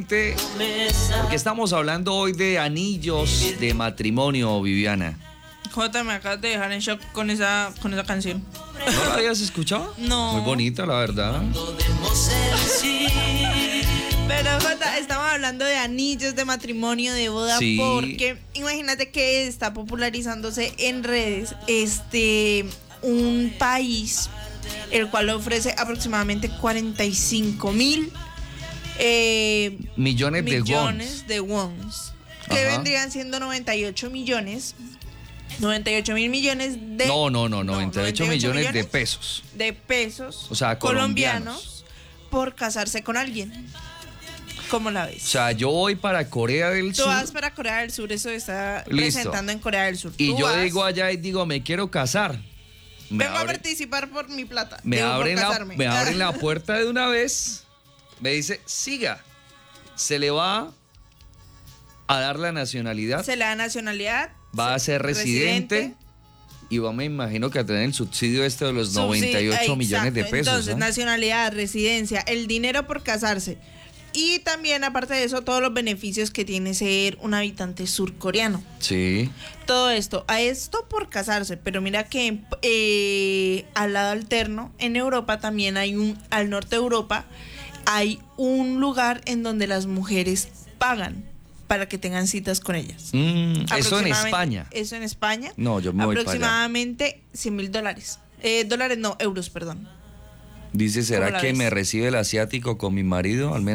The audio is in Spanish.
Porque estamos hablando hoy de anillos de matrimonio, Viviana. Jota, me acabas de dejar en shock con esa canción. ¿No la habías escuchado? No. Muy bonita, la verdad. Pero Jota, estamos hablando de anillos de matrimonio, de boda, Sí. porque imagínate que está popularizándose en redes un país el cual ofrece aproximadamente 45.000 millones de wons, que Ajá. vendrían siendo 98 millones. 98.000 millones de... No, 98 millones de pesos. De pesos, O sea, colombianos. por casarse con alguien. ¿Cómo la ves? O sea, yo voy para Corea del Tú Sur vas para Corea del Sur, eso está Listo. presentando en Corea del Sur. y Tú yo vas, digo allá y digo, me quiero casar. vengo a participar por mi plata. Me Digo, por abren casarme. la puerta de una vez. Me dice, siga. Se le va a dar la nacionalidad. Se le da nacionalidad. Va a ser residente. Y va, me imagino que a tener el subsidio de los 98 millones de Exacto. pesos. Entonces, ¿no? nacionalidad, residencia, el dinero por casarse. Y también, aparte de eso, todos los beneficios que tiene ser un habitante surcoreano. Sí. Todo esto, a esto por casarse, pero mira que al lado alterno, en Europa también al norte de Europa, hay un lugar en donde las mujeres pagan para que tengan citas con ellas. Eso en España. Eso en España. No, yo me voy para allá. Aproximadamente $100.000. Euros, perdón. Dice, ¿Cómo ¿será la que ves? me recibe el asiático con mi marido? Al menos